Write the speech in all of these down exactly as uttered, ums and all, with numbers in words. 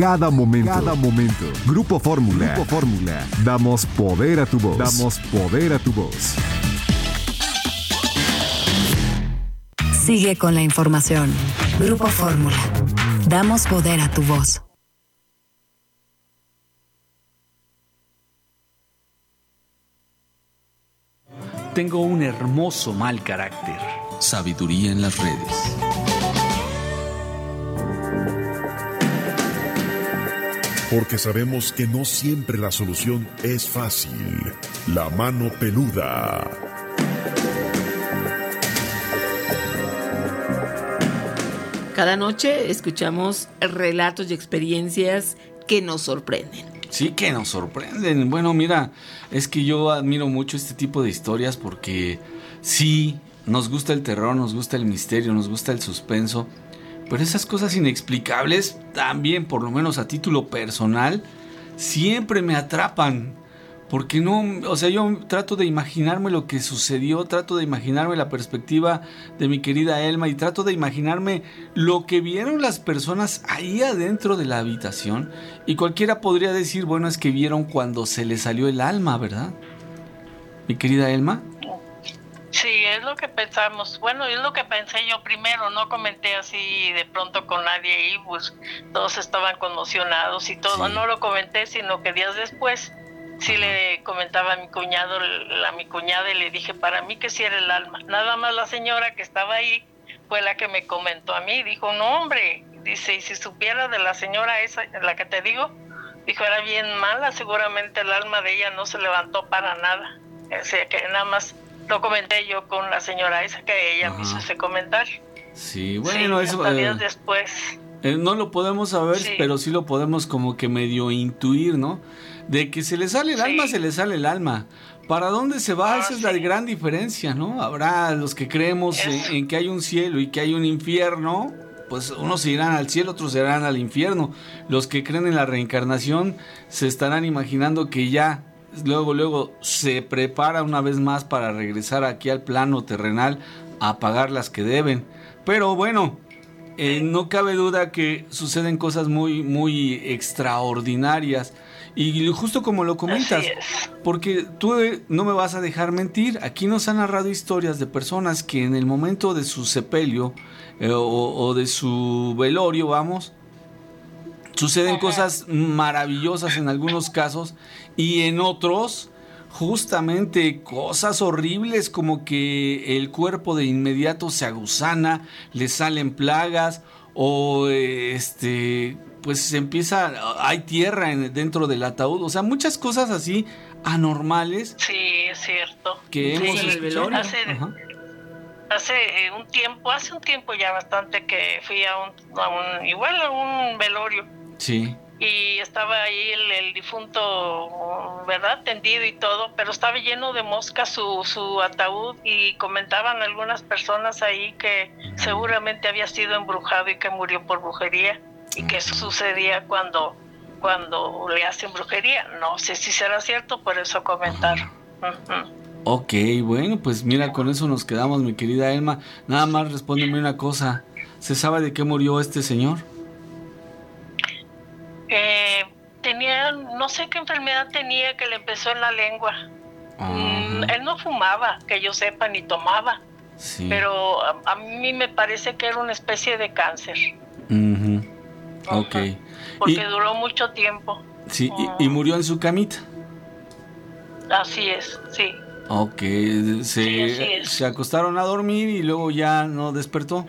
Cada momento, cada momento. Grupo Fórmula. Grupo Fórmula. Damos poder a tu voz. Damos poder a tu voz. Sigue con la información. Grupo Fórmula. Damos poder a tu voz. Tengo un hermoso mal carácter. Sabiduría en las redes. Porque sabemos que no siempre la solución es fácil. La mano peluda. Cada noche escuchamos relatos y experiencias que nos sorprenden. Sí, que nos sorprenden. Bueno, mira, es que yo admiro mucho este tipo de historias porque sí, nos gusta el terror, nos gusta el misterio, nos gusta el suspenso. Pero esas cosas inexplicables también, por lo menos a título personal, siempre me atrapan. Porque no, o sea, yo trato de imaginarme lo que sucedió, trato de imaginarme la perspectiva de mi querida Elma y trato de imaginarme lo que vieron las personas ahí adentro de la habitación. Y cualquiera podría decir, bueno, es que vieron cuando se le salió el alma, ¿verdad? Mi querida Elma. Sí, es lo que pensamos. Bueno, es lo que pensé yo primero, no comenté así de pronto con nadie ahí, pues todos estaban conmocionados y todo. Sí. No lo comenté, sino que días después sí le comentaba a mi cuñado, a mi cuñada, y le dije, para mí que sí era el alma. Nada más la señora que estaba ahí fue la que me comentó a mí. Dijo, no, hombre, dice, y si supiera de la señora esa, la que te digo, dijo, era bien mala, seguramente el alma de ella no se levantó para nada. O sea, que nada más lo comenté yo con la señora esa, que ella me hizo ese comentario. Sí, bueno, sí, eso... Hasta días eh, después. Eh, no lo podemos saber, sí. Pero sí lo podemos como que medio intuir, ¿no? De que se le sale el sí. alma, se le sale el alma. ¿Para dónde se va? Ah, Esa sí. es la gran diferencia, ¿no? Habrá los que creemos en, en que hay un cielo y que hay un infierno, pues unos se irán al cielo, otros se irán al infierno. Los que creen en la reencarnación se estarán imaginando que ya luego, luego se prepara una vez más para regresar aquí al plano terrenal a pagar las que deben. Pero bueno, eh, no cabe duda que suceden cosas muy, muy extraordinarias. Y justo como lo comentas, porque tú no me vas a dejar mentir, aquí nos han narrado historias de personas que en el momento de su sepelio eh, o, o de su velorio, vamos, suceden Ajá. cosas maravillosas en algunos casos y en otros justamente cosas horribles, como que el cuerpo de inmediato se aguzana, le salen plagas o este... pues se empieza, hay tierra en, dentro del ataúd, o sea, muchas cosas así anormales. Sí, es cierto. Que sí, hemos escuchado. Hace, hace un tiempo, hace un tiempo ya bastante que fui a un, a un igual a un velorio. Sí. Y estaba ahí el, el difunto, ¿verdad? Tendido y todo, pero estaba lleno de moscas su, su ataúd, y comentaban algunas personas ahí que seguramente había sido embrujado y que murió por brujería. Y que eso sucedía cuando, cuando le hacen brujería. No sé si será cierto, por eso comentaron. Uh-huh. Ok, bueno, pues mira, con eso nos quedamos, mi querida Elma. Nada más respóndeme una cosa. ¿Se sabe de qué murió este señor? Eh, tenía, no sé qué enfermedad tenía, que le empezó en la lengua. Mm, él no fumaba, que yo sepa, ni tomaba. Sí. Pero a, a mí me parece que era una especie de cáncer. Uh-huh. Ok. Porque y, duró mucho tiempo. Sí, uh, y, y murió en su camita. Así es, sí. Ok, se, sí, así es. Se acostaron a dormir y luego ya no despertó.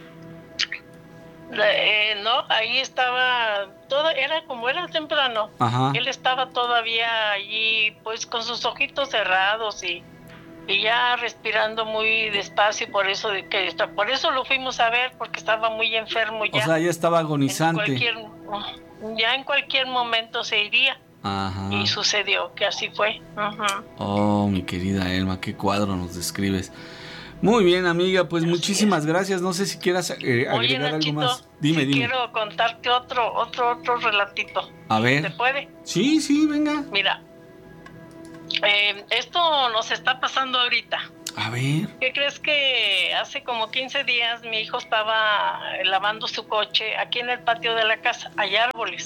Eh, no, ahí estaba, todo era como era temprano. Ajá. Él estaba todavía allí, pues con sus ojitos cerrados y, y ya respirando muy despacio, por eso de que por eso lo fuimos a ver, porque estaba muy enfermo ya. O sea, ya estaba agonizante. En cualquier, ya en cualquier momento se iría. Ajá. Y sucedió que así fue. Uh-huh. Oh, mi querida Elma, qué cuadro nos describes. Muy bien, amiga, pues así muchísimas es. gracias. No sé si quieras eh, agregar Oye, Nachito, algo más. Dime, si dime. Quiero contarte otro, otro, otro relatito. A ver. ¿Se puede? Sí, sí, venga. Mira, eh, esto nos está pasando ahorita. A ver. ¿Qué crees? Que hace como quince días mi hijo estaba lavando su coche aquí en el patio de la casa. Hay árboles.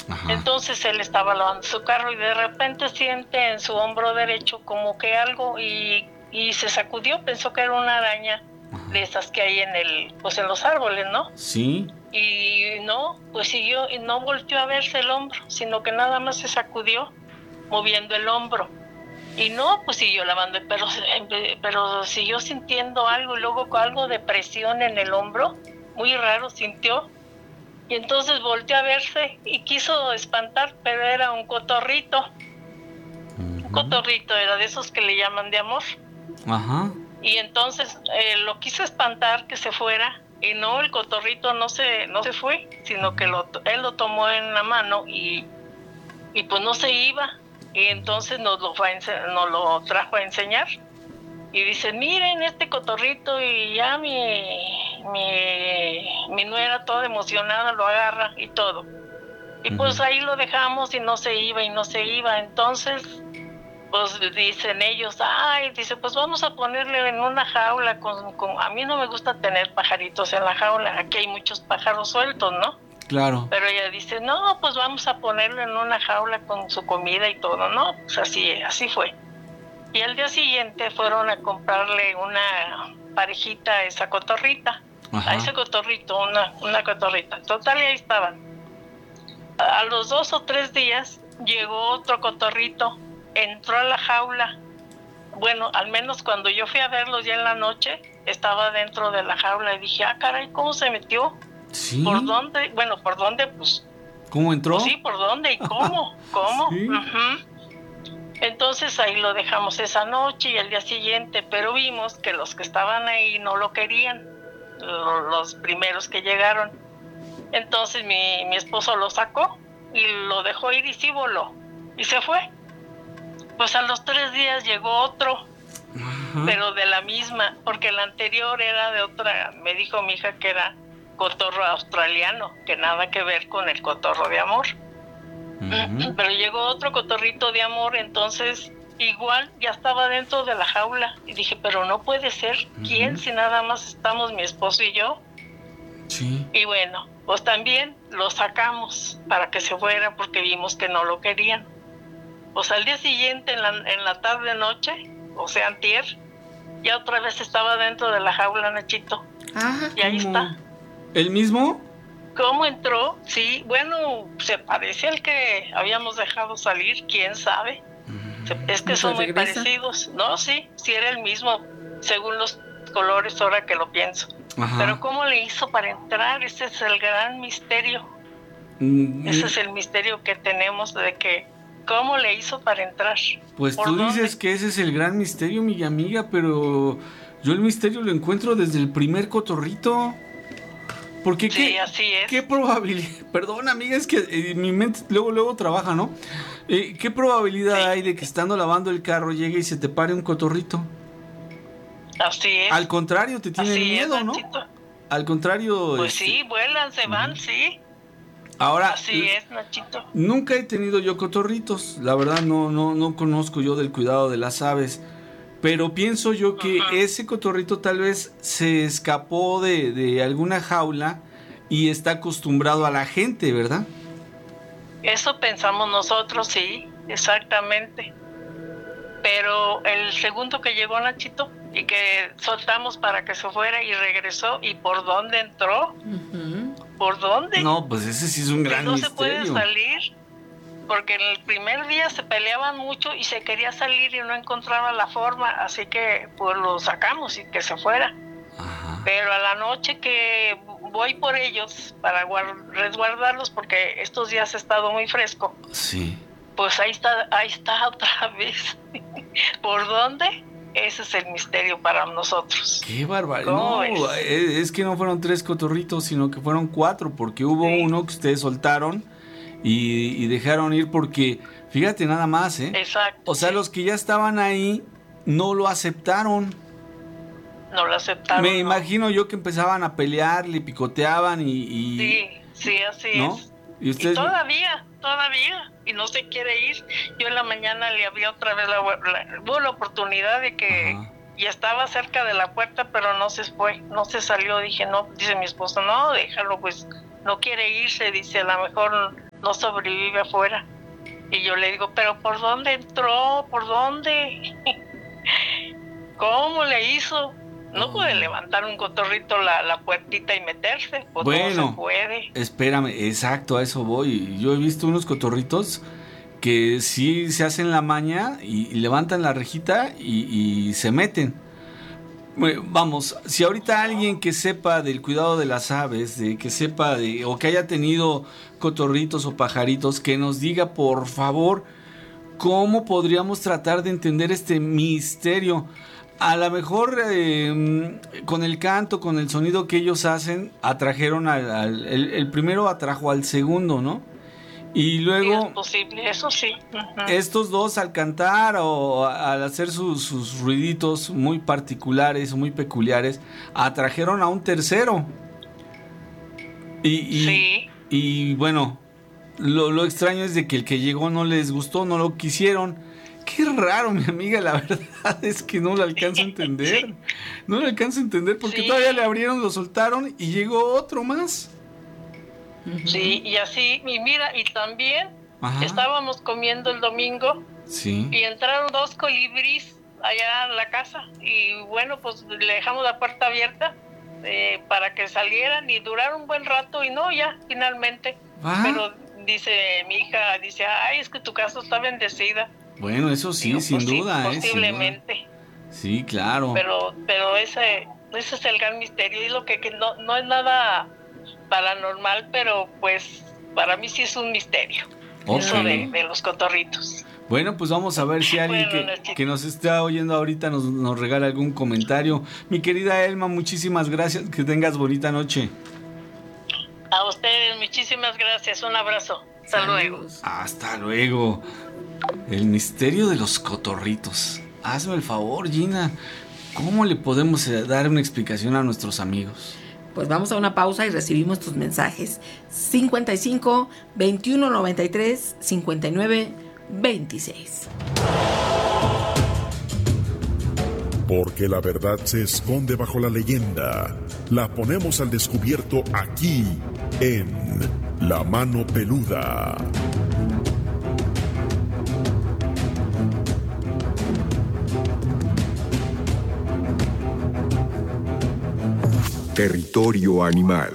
Ajá. Entonces él estaba lavando su carro y de repente siente en su hombro derecho como que algo y, y se sacudió, pensó que era una araña. Ajá. De esas que hay en el, pues en los árboles, ¿no? Sí. Y no, pues siguió y no volteó a verse el hombro, sino que nada más se sacudió moviendo el hombro. Y no, pues siguió lavando, pero, pero siguió sintiendo algo y luego con algo de presión en el hombro, muy raro sintió. Y entonces volteó a verse y quiso espantar, pero era un cotorrito. Uh-huh. Un cotorrito, era de esos que le llaman de amor. Ajá. Y entonces eh, lo quiso espantar que se fuera. Y no, el cotorrito no se no se fue, sino que lo, él lo tomó en la mano y, y pues no se iba. Y entonces nos lo, fue a, nos lo trajo a enseñar. Y dice, miren este cotorrito, y ya mi, mi, mi nuera toda emocionada lo agarra y todo. Y pues uh-huh. ahí lo dejamos y no se iba y no se iba. Entonces, pues dicen ellos, ay, dice, pues vamos a ponerle en una jaula. Con, con a mí no me gusta tener pajaritos en la jaula, aquí hay muchos pájaros sueltos, ¿no? Claro. Pero ella dice, no, pues vamos a ponerlo en una jaula con su comida y todo, ¿no? Pues así, así fue. Y al día siguiente fueron a comprarle una parejita a esa cotorrita, Ajá. a ese cotorrito, una, una cotorrita. Total, y ahí estaban. A los dos o tres días llegó otro cotorrito, entró a la jaula. Bueno, al menos cuando yo fui a verlos ya en la noche, estaba dentro de la jaula y dije, ah, caray, ¿cómo se metió? ¿Sí? ¿Por dónde? Bueno, ¿por dónde? Pues... ¿Cómo entró? Pues sí, ¿por dónde y cómo? ¿Cómo? ¿Sí? Uh-huh. Entonces ahí lo dejamos esa noche y al día siguiente, pero vimos que los que estaban ahí no lo querían, lo, los primeros que llegaron. Entonces mi, mi esposo lo sacó y lo dejó ir y sí voló y se fue. Pues a los tres días llegó otro, uh-huh. pero de la misma, porque el anterior era de otra, me dijo mi hija que era cotorro australiano, que nada que ver con el cotorro de amor. Uh-huh. Pero llegó otro cotorrito de amor, entonces igual ya estaba dentro de la jaula y dije, pero no puede ser, ¿quién? Uh-huh. Si nada más estamos mi esposo y yo. Sí. Y bueno, pues también lo sacamos para que se fuera porque vimos que no lo querían. Pues al día siguiente, en la, en la tarde noche, o sea, antier, ya otra vez estaba dentro de la jaula, Nachito. Ajá. Y ahí ¿Cómo? está. ¿El mismo? ¿Cómo entró? Sí, bueno, se parece al que habíamos dejado salir, quién sabe. Mm. Es que son muy regresa? parecidos. No, sí, sí era el mismo, según los colores, ahora que lo pienso. Ajá. Pero ¿cómo le hizo para entrar? Ese es el gran misterio. Mm. Ese es el misterio que tenemos de que, ¿cómo le hizo para entrar? Pues tú dónde? dices que ese es el gran misterio, mi amiga, pero yo el misterio lo encuentro desde el primer cotorrito. Porque sí, qué, así es. ¿Qué probabilidad? Perdón, amiga, es que eh, mi mente luego luego trabaja, ¿no? Eh, ¿Qué probabilidad sí. hay de que estando lavando el carro llegue y se te pare un cotorrito? Así es. Al contrario, te tienen así miedo, es, ¿no? Nachito. Al contrario... Pues este... sí, vuelan, se van, uh-huh. sí. Ahora... Así es, Nachito. Nunca he tenido yo cotorritos. La verdad, no, no, no conozco yo del cuidado de las aves. Pero pienso yo que uh-huh. ese cotorrito tal vez se escapó de, de alguna jaula y está acostumbrado a la gente, ¿verdad? Eso pensamos nosotros, sí, exactamente. Pero el segundo que llegó, Nachito, y que soltamos para que se fuera y regresó, ¿y por dónde entró? Uh-huh. ¿Por dónde? No, pues ese sí es un gran no misterio. No se puede salir. Porque el primer día se peleaban mucho y se quería salir y no encontraba la forma, así que pues lo sacamos y que se fuera. Ajá. Pero a la noche que voy por ellos para guard- resguardarlos, porque estos días ha estado muy fresco. Sí. Pues ahí está, ahí está otra vez. ¿Por dónde? Ese es el misterio para nosotros. Qué barbaridad. No, es? es que no fueron tres cotorritos, sino que fueron cuatro, porque hubo sí. uno que ustedes soltaron. Y, y dejaron ir porque, fíjate nada más, ¿eh? Exacto. O sea, sí. los que ya estaban ahí no lo aceptaron. No lo aceptaron. Me no. imagino yo que empezaban a pelear, le picoteaban y... y sí, sí, así ¿no? es. ¿Y, ustedes... y todavía, todavía, y no se quiere ir. Yo en la mañana le abrí otra vez la, la, hubo la oportunidad de que... Ajá. Y estaba cerca de la puerta, pero no se fue, no se salió. Dije, no, dice mi esposo, no, déjalo, pues... No quiere irse, dice, a lo mejor no sobrevive afuera. Y yo le digo, pero ¿por dónde entró? ¿Por dónde? ¿Cómo le hizo? No puede levantar un cotorrito la, la puertita y meterse, pues bueno, no se puede. Espérame, exacto, a eso voy. Yo he visto unos cotorritos que sí se hacen la maña y, y levantan la rejita y, y se meten. Bueno, vamos, si ahorita alguien que sepa del cuidado de las aves, de que sepa de o que haya tenido cotorritos o pajaritos, que nos diga por favor cómo podríamos tratar de entender este misterio. A lo mejor eh, con el canto, con el sonido que ellos hacen, atrajeron al, al el, el primero atrajo al segundo, ¿no? Y luego sí, es posible, eso sí. Uh-huh. Estos dos al cantar o al hacer sus, sus ruiditos muy particulares, muy peculiares, atrajeron a un tercero. Y, y, sí. Y bueno, lo, lo extraño es de que el que llegó no les gustó, no lo quisieron. Qué raro, mi amiga, la verdad es que no lo alcanzo a entender. Sí. No lo alcanzo a entender porque sí. Todavía le abrieron, lo soltaron y llegó otro más. Sí, y así, y mira, y también Ajá. estábamos comiendo el domingo sí. y entraron dos colibríes allá en la casa y bueno, pues le dejamos la puerta abierta eh, para que salieran y duraron un buen rato y no, ya, finalmente. ¿Ah? Pero dice mi hija, dice, ay, es que tu casa está bendecida. Bueno, eso sí, Digo, sin pues, duda. Sí, posiblemente. Eh, sin duda. Sí, claro. Pero pero ese ese es el gran misterio. Y lo que, que no, no es nada paranormal, pero pues para mí sí es un misterio. Okay. Eso de, de los cotorritos. Bueno, pues vamos a ver si alguien bueno, que, que nos está oyendo ahorita nos, nos regala algún comentario. Mi querida Elma, muchísimas gracias. Que tengas bonita noche. A ustedes, muchísimas gracias. Un abrazo. Hasta luego. Hasta luego. El misterio de los cotorritos. Hazme el favor, Gina. ¿Cómo le podemos dar una explicación a nuestros amigos? Pues vamos a una pausa y recibimos tus mensajes. cincuenta y cinco, veintiuno noventa y tres, cincuenta y nueve, veintiséis. Porque la verdad se esconde bajo la leyenda. La ponemos al descubierto aquí en La Mano Peluda. Territorio animal.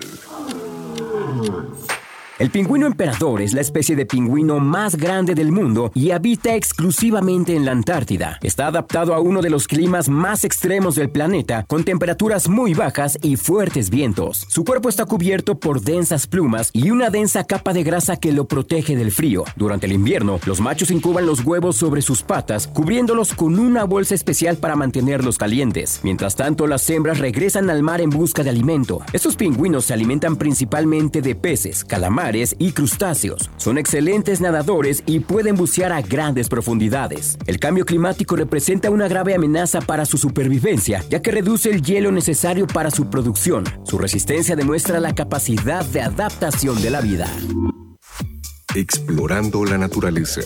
El pingüino emperador es la especie de pingüino más grande del mundo y habita exclusivamente en la Antártida. Está adaptado a uno de los climas más extremos del planeta, con temperaturas muy bajas y fuertes vientos. Su cuerpo está cubierto por densas plumas y una densa capa de grasa que lo protege del frío. Durante el invierno, los machos incuban los huevos sobre sus patas, cubriéndolos con una bolsa especial para mantenerlos calientes. Mientras tanto, las hembras regresan al mar en busca de alimento. Estos pingüinos se alimentan principalmente de peces, calamares y crustáceos. Son excelentes nadadores y pueden bucear a grandes profundidades. El cambio climático representa una grave amenaza para su supervivencia, ya que reduce el hielo necesario para su producción. Su resistencia demuestra la capacidad de adaptación de la vida. Explorando la naturaleza.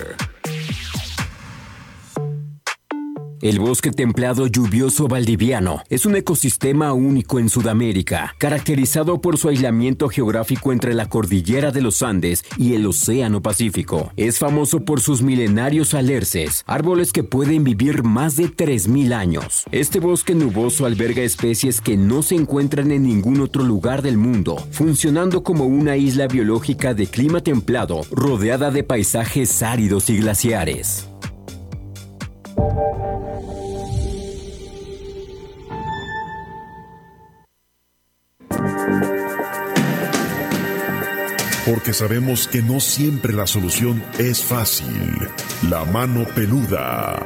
El bosque templado lluvioso valdiviano es un ecosistema único en Sudamérica, caracterizado por su aislamiento geográfico entre la cordillera de los Andes y el Océano Pacífico. Es famoso por sus milenarios alerces, árboles que pueden vivir más de tres mil años. Este bosque nuboso alberga especies que no se encuentran en ningún otro lugar del mundo, funcionando como una isla biológica de clima templado, rodeada de paisajes áridos y glaciares. Porque sabemos que no siempre la solución es fácil. La Mano Peluda.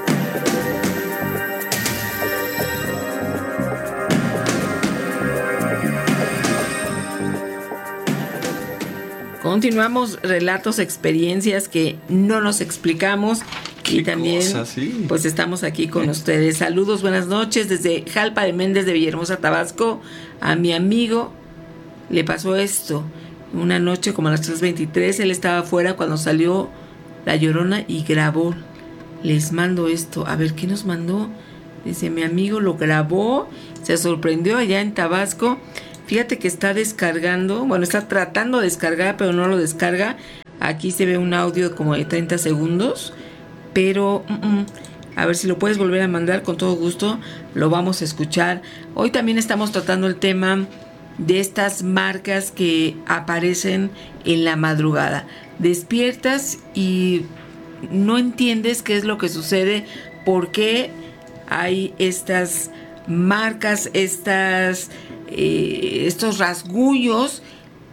Continuamos, relatos, experiencias que no nos explicamos. Y también, cosa, sí. pues estamos aquí con ustedes. Saludos, buenas noches desde Jalpa de Méndez de Villahermosa, Tabasco. A mi amigo le pasó esto. Una noche como a las tres veintitrés, él estaba afuera cuando salió La Llorona y grabó. Les mando esto. A ver, ¿qué nos mandó? Dice, mi amigo lo grabó, se sorprendió allá en Tabasco. Fíjate que está descargando, bueno, está tratando de descargar, pero no lo descarga. Aquí se ve un audio como de treinta segundos, pero uh-uh. a ver si lo puedes volver a mandar, con todo gusto lo vamos a escuchar. Hoy también estamos tratando el tema de estas marcas que aparecen en la madrugada. Despiertas y no entiendes qué es lo que sucede, por qué hay estas marcas, estas, eh, estos rasguños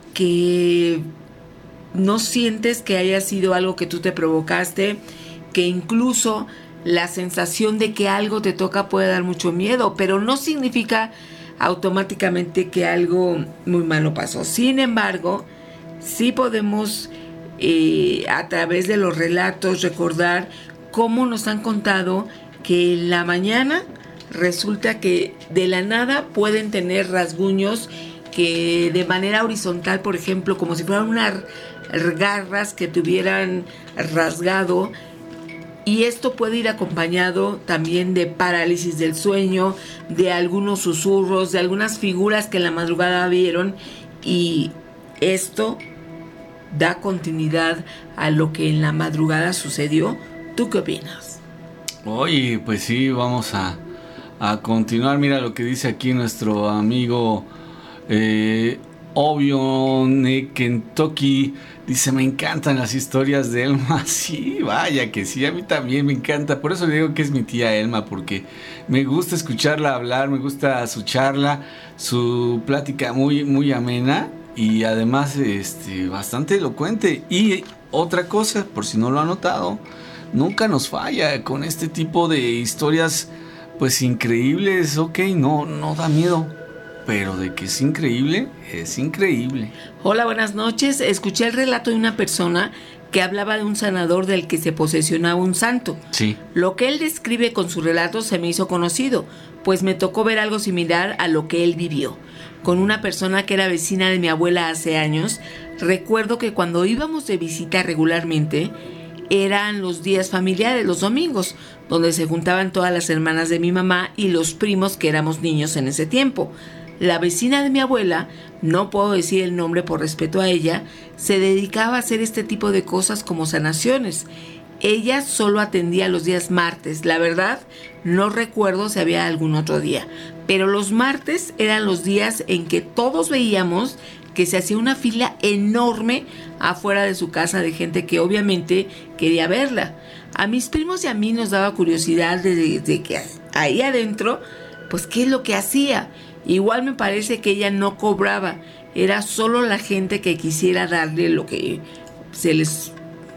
que no sientes que haya sido algo que tú te provocaste, que incluso la sensación de que algo te toca puede dar mucho miedo, pero no significa automáticamente que algo muy malo pasó. Sin embargo, sí podemos eh, a través de los relatos recordar cómo nos han contado que en la mañana resulta que de la nada pueden tener rasguños que de manera horizontal, por ejemplo, como si fueran unas garras que te hubieran rasgado. Y esto puede ir acompañado también de parálisis del sueño, de algunos susurros, de algunas figuras que en la madrugada vieron, y esto da continuidad a lo que en la madrugada sucedió. ¿Tú qué opinas? Oye, pues sí, vamos a, a continuar. Mira lo que dice aquí nuestro amigo eh, Obion Kentucky. Dice, me encantan las historias de Elma. Sí, vaya que sí, a mí también me encanta. Por eso le digo que es mi tía Elma, porque me gusta escucharla hablar, me gusta su charla, su plática muy, muy amena y además este, bastante elocuente. Y otra cosa, por si no lo ha notado, nunca nos falla con este tipo de historias pues increíbles. Ok, no, no da miedo, pero de que es increíble, es increíble. Hola, buenas noches. Escuché el relato de una persona que hablaba de un sanador del que se posesionaba un santo. Sí. Lo que él describe con su relato se me hizo conocido, pues me tocó ver algo similar a lo que él vivió. Con una persona que era vecina de mi abuela hace años, recuerdo que cuando íbamos de visita regularmente, eran los días familiares, los domingos, donde se juntaban todas las hermanas de mi mamá y los primos que éramos niños en ese tiempo. La vecina de mi abuela, no puedo decir el nombre por respeto a ella, se dedicaba a hacer este tipo de cosas como sanaciones. Ella solo atendía los días martes. La verdad, no recuerdo si había algún otro día, pero los martes eran los días en que todos veíamos que se hacía una fila enorme afuera de su casa de gente que obviamente quería verla. A mis primos y a mí nos daba curiosidad de, de que ahí adentro, pues qué es lo que hacía. Igual me parece que ella no cobraba, era solo la gente que quisiera darle lo que se les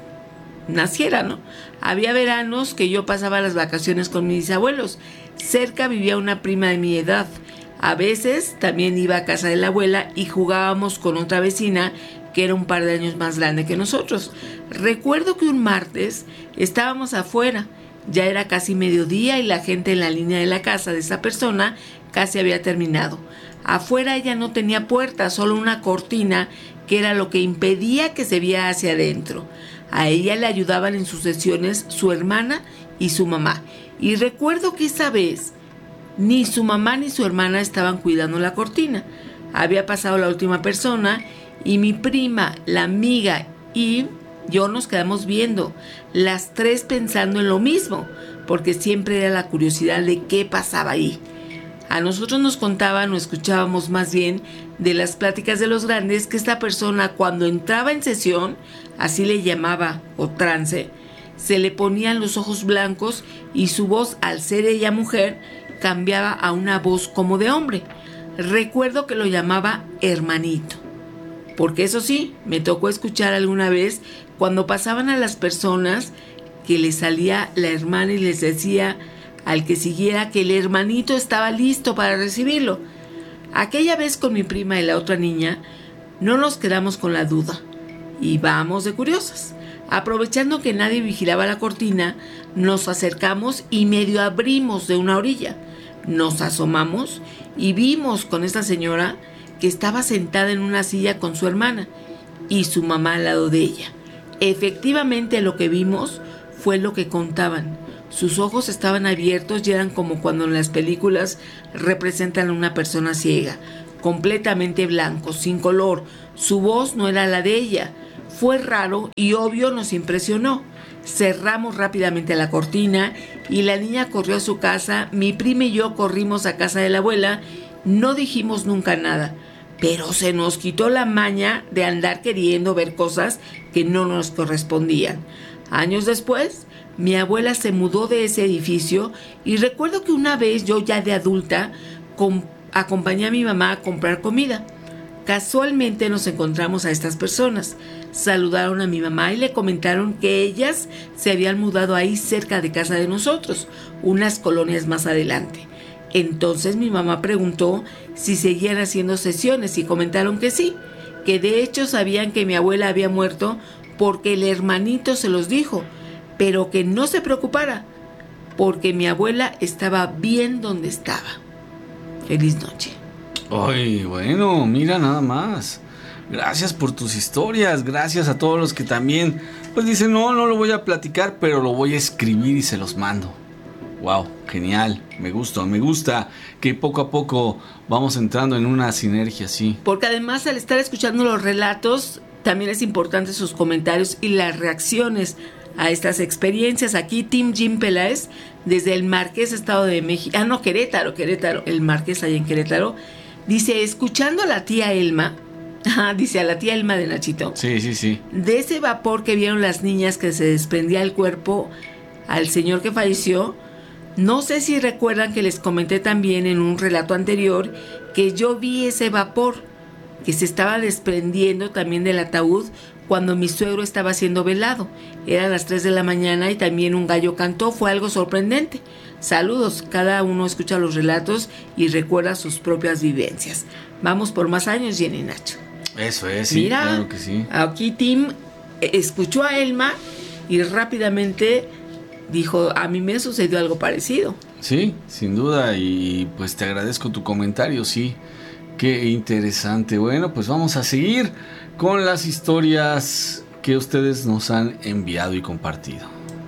naciera, ¿no? Había veranos que yo pasaba las vacaciones con mis abuelos. Cerca vivía una prima de mi edad. A veces también iba a casa de la abuela y jugábamos con otra vecina que era un par de años más grande que nosotros. Recuerdo que un martes estábamos afuera, ya era casi mediodía y la gente en la línea de la casa de esa persona casi había terminado. Afuera ella no tenía puerta, solo una cortina que era lo que impedía que se viera hacia adentro. A ella le ayudaban en sus sesiones su hermana y su mamá. Y recuerdo que esa vez ni su mamá ni su hermana estaban cuidando la cortina. Había pasado la última persona y mi prima, la amiga y yo nos quedamos viendo, las tres pensando en lo mismo, porque siempre era la curiosidad de qué pasaba ahí. A nosotros nos contaban o escuchábamos más bien de las pláticas de los grandes que esta persona cuando entraba en sesión, así le llamaba, o trance, se le ponían los ojos blancos y su voz, al ser ella mujer, cambiaba a una voz como de hombre. Recuerdo que lo llamaba hermanito, porque eso sí, me tocó escuchar alguna vez cuando pasaban a las personas que les salía la hermana y les decía al que siguiera que el hermanito estaba listo para recibirlo. Aquella vez con mi prima y la otra niña no nos quedamos con la duda y vamos de curiosas. Aprovechando que nadie vigilaba la cortina, nos acercamos y medio abrimos de una orilla. Nos asomamos y vimos con esta señora que estaba sentada en una silla con su hermana y su mamá al lado de ella. Efectivamente lo que vimos fue lo que contaban. Sus ojos estaban abiertos y eran como cuando en las películas representan a una persona ciega, completamente blanco, sin color. Su voz no era la de ella. Fue raro y obvio nos impresionó. Cerramos rápidamente la cortina y la niña corrió a su casa. Mi prima y yo corrimos a casa de la abuela. No dijimos nunca nada, pero se nos quitó la maña de andar queriendo ver cosas que no nos correspondían. Años después, mi abuela se mudó de ese edificio y recuerdo que una vez yo, ya de adulta, com- acompañé a mi mamá a comprar comida. Casualmente nos encontramos a estas personas. Saludaron a mi mamá y le comentaron que ellas se habían mudado ahí cerca de casa de nosotros, unas colonias más adelante. Entonces mi mamá preguntó si seguían haciendo sesiones y comentaron que sí, que de hecho sabían que mi abuela había muerto porque el hermanito se los dijo, pero que no se preocupara, porque mi abuela estaba bien donde estaba. Feliz noche. Ay, bueno, mira nada más. Gracias por tus historias, gracias a todos los que también pues dicen, no, no lo voy a platicar, pero lo voy a escribir y se los mando. Wow, genial, me gusta, me gusta que poco a poco vamos entrando en una sinergia así. Porque además al estar escuchando los relatos, también es importante sus comentarios y las reacciones a estas experiencias. Aquí Tim Jim Peláez, desde el Marqués, Estado de México, ah no, Querétaro, Querétaro, el Marqués ahí en Querétaro, dice, escuchando a la tía Elma, dice a la tía Elma de Nachito, sí, sí, sí, de ese vapor que vieron las niñas que se desprendía el cuerpo al señor que falleció. No sé si recuerdan que les comenté también en un relato anterior que yo vi ese vapor que se estaba desprendiendo también del ataúd cuando mi suegro estaba siendo velado. Eran las tres de la mañana y también un gallo cantó. Fue algo sorprendente. Saludos, cada uno escucha los relatos y recuerda sus propias vivencias. Vamos por más años, Jenny y Nacho. Eso es, sí, mira, claro que sí. Aquí Tim escuchó a Elma y rápidamente dijo, a mí me sucedió algo parecido. Sí, sin duda, y pues te agradezco tu comentario, sí. Qué interesante. Bueno, pues vamos a seguir con las historias que ustedes nos han enviado y compartido.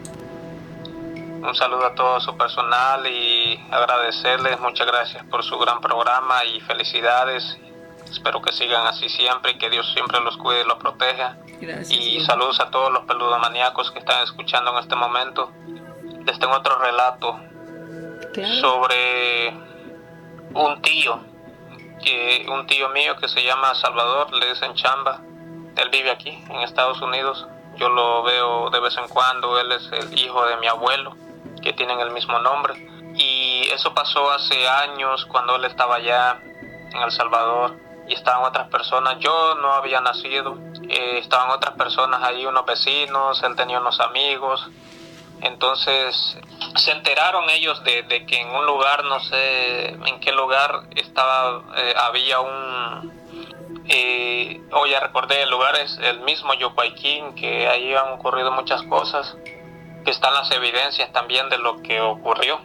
Un saludo a todo su personal y agradecerles, muchas gracias por su gran programa y felicidades. Espero que sigan así siempre y que Dios siempre los cuide y los proteja. Gracias. Y saludos a todos los peludomaníacos que están escuchando en este momento. Les tengo otro relato claro. sobre un tío, que, un tío mío que se llama Salvador, le dicen Chamba. Él vive aquí en Estados Unidos. Yo lo veo de vez en cuando. Él es el hijo de mi abuelo, que tienen el mismo nombre. Y eso pasó hace años cuando él estaba allá en El Salvador y estaban otras personas. Yo no había nacido, eh, estaban otras personas ahí, unos vecinos, él tenía unos amigos. Entonces se enteraron ellos de, de que en un lugar, no sé en qué lugar, estaba eh, había un... Eh, oh, ya recordé, el lugar es el mismo Yocuayquín, que ahí han ocurrido muchas cosas, que están las evidencias también de lo que ocurrió.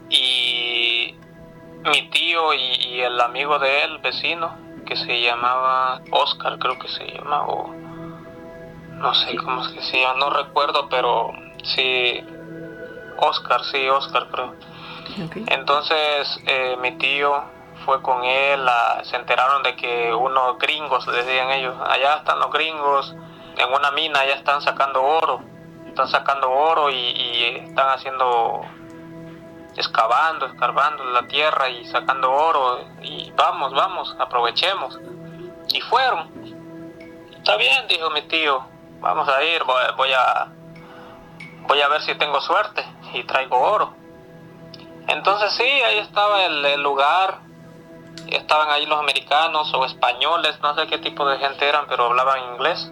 Y mi tío y, y el amigo de él, vecino, que se llamaba Oscar, creo que se llama, o no sé cómo es que se llama, no recuerdo, pero sí, Oscar, sí, Oscar creo. Okay. Entonces eh, mi tío fue con él, a, se enteraron de que unos gringos, decían ellos, allá están los gringos, en una mina, allá están sacando oro, están sacando oro y, y están haciendo, excavando, escarbando la tierra y sacando oro, y vamos, vamos, aprovechemos. Y fueron. Está bien, dijo mi tío, vamos a ir, voy, voy a voy a ver si tengo suerte y traigo oro. Entonces sí, ahí estaba el, el lugar, estaban ahí los americanos o españoles, no sé qué tipo de gente eran, pero hablaban inglés,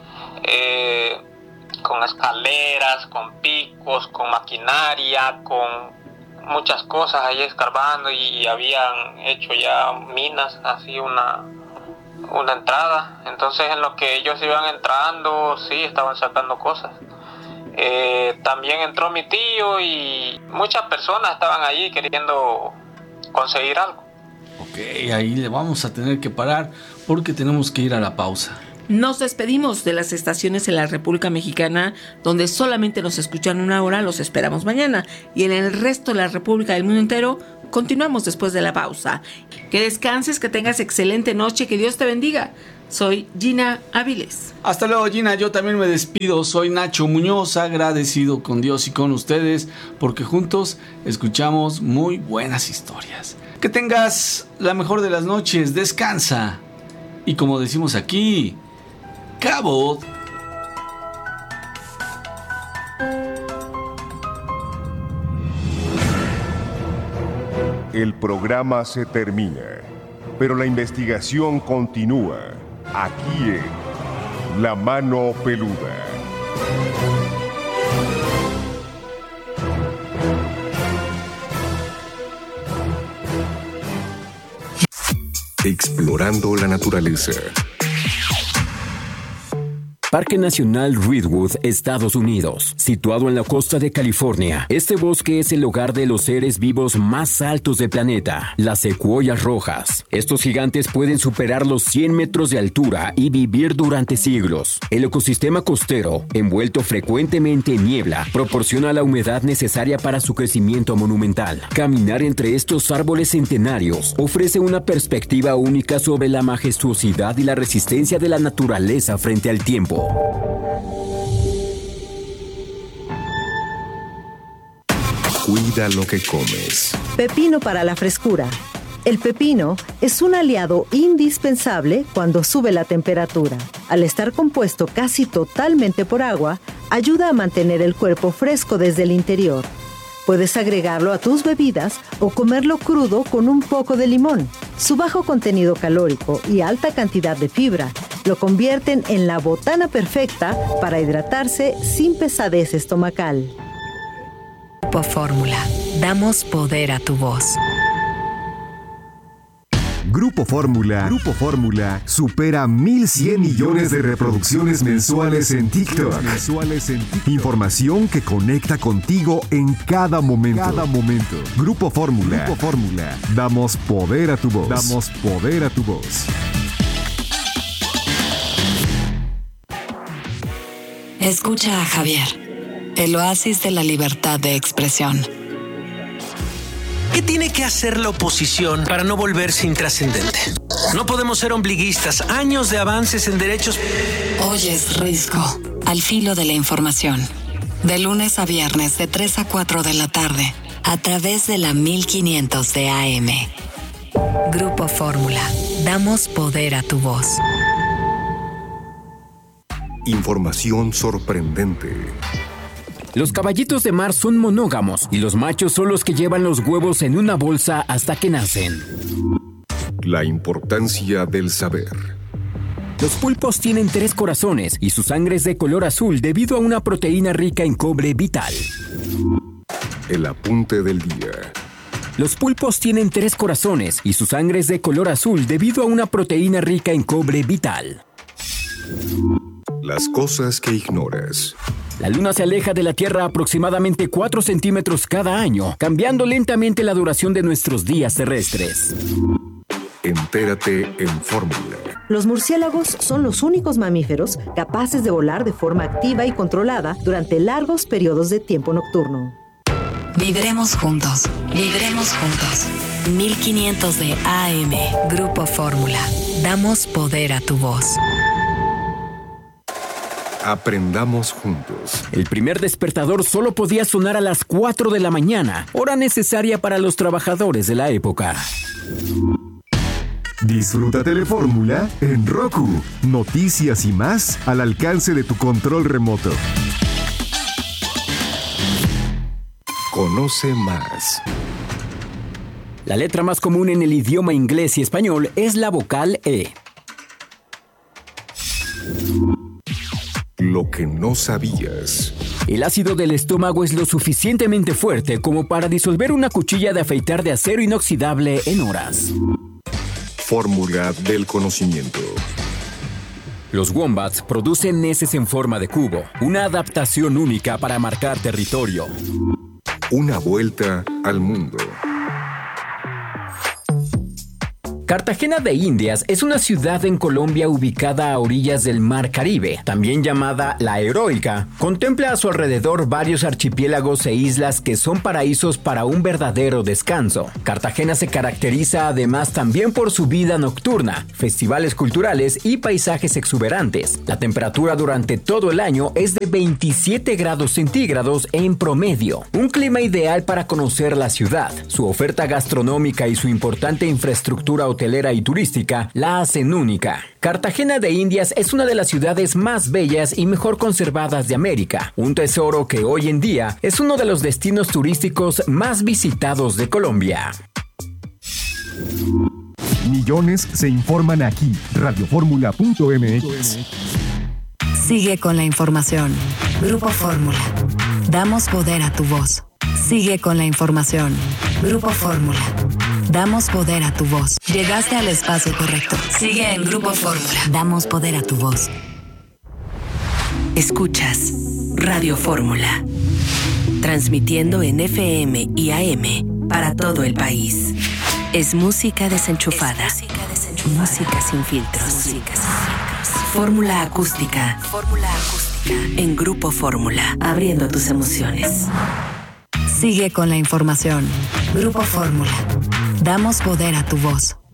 eh, con escaleras, con picos, con maquinaria, con muchas cosas ahí escarbando, y habían hecho ya minas, así una, una entrada. Entonces en lo que ellos iban entrando, sí, estaban sacando cosas. Eh, también entró mi tío y muchas personas estaban allí queriendo conseguir algo. Ok, ahí le vamos a tener que parar porque tenemos que ir a la pausa. Nos despedimos de las estaciones en la República Mexicana donde solamente nos escuchan una hora. Los esperamos mañana, y en el resto de la República del mundo entero continuamos después de la pausa. Que descanses, que tengas excelente noche, que Dios te bendiga. Soy Gina Áviles. Hasta luego, Gina. Yo también me despido. Soy Nacho Muñoz, agradecido con Dios y con ustedes porque juntos escuchamos muy buenas historias. Que tengas la mejor de las noches. Descansa. Y como decimos aquí, Cabo. El programa se termina, pero la investigación continúa aquí en La Mano Peluda. Explorando la naturaleza. Parque Nacional Redwood, Estados Unidos. Situado en la costa de California, este bosque es el hogar de los seres vivos más altos del planeta, las secuoyas rojas. Estos gigantes pueden superar los cien metros de altura y vivir durante siglos. El ecosistema costero, envuelto frecuentemente en niebla, proporciona la humedad necesaria para su crecimiento monumental. Caminar entre estos árboles centenarios ofrece una perspectiva única sobre la majestuosidad y la resistencia de la naturaleza frente al tiempo. Cuida lo que comes. Pepino para la frescura. El pepino es un aliado indispensable cuando sube la temperatura. Al estar compuesto casi totalmente por agua, ayuda a mantener el cuerpo fresco desde el interior. Puedes agregarlo a tus bebidas o comerlo crudo con un poco de limón. Su bajo contenido calórico y alta cantidad de fibra lo convierten en la botana perfecta para hidratarse sin pesadez estomacal. Grupo Fórmula. Damos poder a tu voz. Grupo Fórmula, Grupo Fórmula supera mil cien millones de reproducciones mensuales en TikTok. Mensuales en TikTok. Información que conecta contigo en cada momento. Cada momento. Grupo Fórmula, Grupo Fórmula. Damos poder a tu voz. Damos poder a tu voz. Escucha a Javier, el oasis de la libertad de expresión. ¿Qué tiene que hacer la oposición para no volverse intrascendente? No podemos ser ombliguistas. Años de avances en derechos. Oyes Risco, al filo de la información. De lunes a viernes de tres a cuatro de la tarde, a través de la mil quinientos de A M. Grupo Fórmula. Damos poder a tu voz. Información sorprendente. Los caballitos de mar son monógamos y los machos son los que llevan los huevos en una bolsa hasta que nacen. La importancia del saber. Los pulpos tienen tres corazones y su sangre es de color azul debido a una proteína rica en cobre vital. El apunte del día. Los pulpos tienen tres corazones y su sangre es de color azul debido a una proteína rica en cobre vital. Las cosas que ignoras. La Luna se aleja de la Tierra aproximadamente cuatro centímetros cada año, cambiando lentamente la duración de nuestros días terrestres. Entérate en Fórmula. Los murciélagos son los únicos mamíferos capaces de volar de forma activa y controlada durante largos periodos de tiempo nocturno. Vibremos juntos, vibremos juntos. mil quinientos de A M, Grupo Fórmula. Damos poder a tu voz. Aprendamos juntos. El primer despertador solo podía sonar a las cuatro de la mañana, hora necesaria para los trabajadores de la época. Disfruta Telefórmula en Roku. Noticias y más al alcance de tu control remoto. Conoce más. La letra más común en el idioma inglés y español es la vocal E. Lo que no sabías. El ácido del estómago es lo suficientemente fuerte como para disolver una cuchilla de afeitar de acero inoxidable en horas. Fórmula del conocimiento. Los wombats producen heces en forma de cubo, una adaptación única para marcar territorio. Una vuelta al mundo. Cartagena de Indias es una ciudad en Colombia ubicada a orillas del Mar Caribe, también llamada La Heroica. Contempla a su alrededor varios archipiélagos e islas que son paraísos para un verdadero descanso. Cartagena se caracteriza además también por su vida nocturna, festivales culturales y paisajes exuberantes. La temperatura durante todo el año es de veintisiete grados centígrados en promedio, un clima ideal para conocer la ciudad. Su oferta gastronómica y su importante infraestructura hotelera y turística la hacen única. Cartagena de Indias es una de las ciudades más bellas y mejor conservadas de América, un tesoro que hoy en día es uno de los destinos turísticos más visitados de Colombia. Millones se informan aquí. radio fórmula punto m x. Sigue con la información. Grupo Fórmula. Damos poder a tu voz. Sigue con la información. Grupo Fórmula. Damos poder a tu voz. Llegaste al espacio correcto. Sigue en Grupo Fórmula. Damos poder a tu voz. Escuchas Radio Fórmula. Transmitiendo en F M y A M para todo el país. Es música desenchufada. Es música desenchufada. Música sin filtros. Música sin filtros. Fórmula acústica. Fórmula acústica. En Grupo Fórmula. Abriendo tus emociones. Sigue con la información. Grupo Fórmula. Damos poder a tu voz.